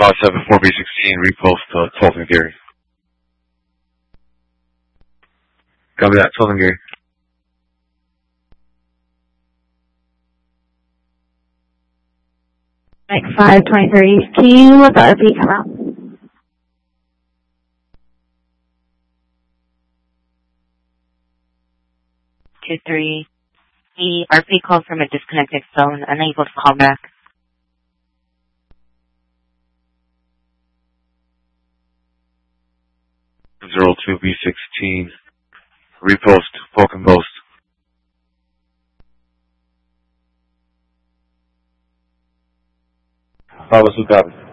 574B16, repost, Tulsa, Gary. Copy that, Tulsa, Gary. Mike 523, can you let the RP come out? Two three. The RP called from a disconnected phone, unable to call back. 02B16, repost, Falcon Post. Copy.